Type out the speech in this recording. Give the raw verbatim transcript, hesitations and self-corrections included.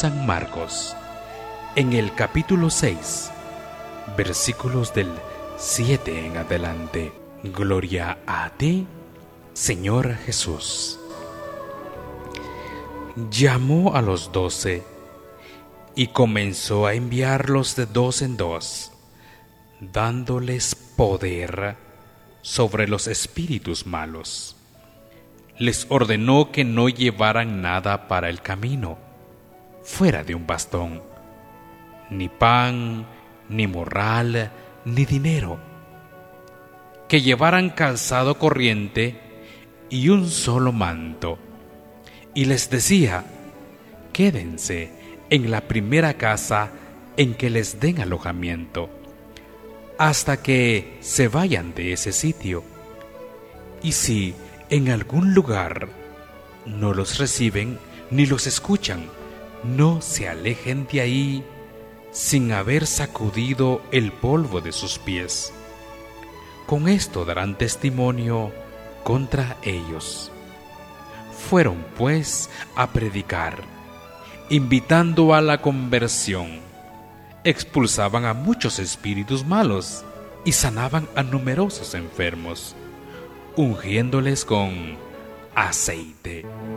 San Marcos, en el capítulo seis, versículos del siete en adelante. Gloria a ti, Señor Jesús. Llamó a los doce y comenzó a enviarlos de dos en dos, dándoles poder sobre los espíritus malos. Les ordenó que no llevaran nada para el camino, fuera de un bastón, ni pan, ni morral, ni dinero, que llevaran calzado corriente y un solo manto. Y les decía: quédense en la primera casa en que les den alojamiento, hasta que se vayan de ese sitio. Y si en algún lugar no los reciben ni los escuchan, no se alejen de ahí sin haber sacudido el polvo de sus pies. Con esto darán testimonio contra ellos. Fueron pues a predicar, invitando a la conversión. Expulsaban a muchos espíritus malos y sanaban a numerosos enfermos, ungiéndoles con aceite.